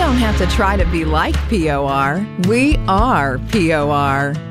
don't have to try to be like POR. We are POR.